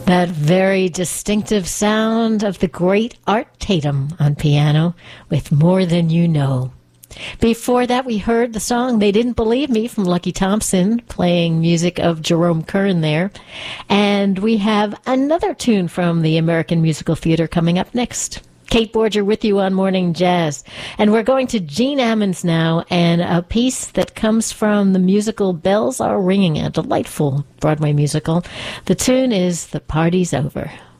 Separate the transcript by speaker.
Speaker 1: That very distinctive sound of the great Art Tatum on piano with More Than You Know. Before that, we heard the song They Didn't Believe Me from Lucky Thompson, playing music of Jerome Kern there. And we have another tune from the American Musical Theater coming up next. Kate Borger with you on Morning Jazz. And we're going to Gene Ammons now, and a piece that comes from the musical Bells Are Ringing, a delightful Broadway musical. The tune is The Party's Over.